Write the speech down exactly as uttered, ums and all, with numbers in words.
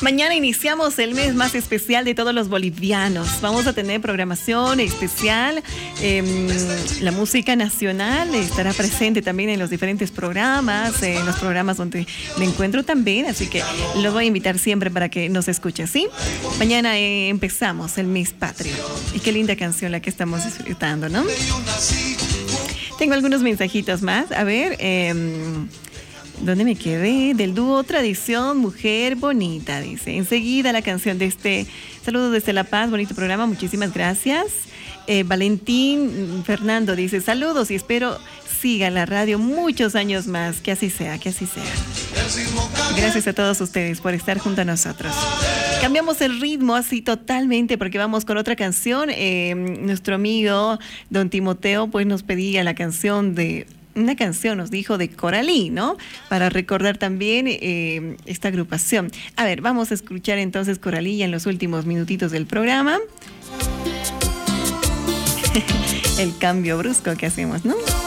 Mañana iniciamos el mes más especial de todos los bolivianos. Vamos a tener programación especial. Eh, la música nacional estará presente también en los diferentes programas, eh, en los programas donde me encuentro también. Así que los voy a invitar siempre para que nos escuchen, ¿sí? Mañana eh, empezamos el mes patrio. Y qué linda canción la que estamos disfrutando, ¿no? Tengo algunos mensajitos más. A ver, eh, ¿dónde me quedé? Del dúo Tradición Mujer Bonita, dice. Enseguida la canción de este. Saludos desde La Paz, bonito programa, muchísimas gracias. Eh, Valentín Fernando dice, saludos y espero siga la radio muchos años más. Que así sea, que así sea. Gracias a todos ustedes por estar junto a nosotros. Cambiamos el ritmo así totalmente porque vamos con otra canción. Eh, nuestro amigo Don Timoteo pues nos pedía la canción de... Una canción, nos dijo, de Coralí, ¿no? Para recordar también eh, esta agrupación. A ver, vamos a escuchar entonces Coralí en los últimos minutitos del programa. El cambio brusco que hacemos, ¿no?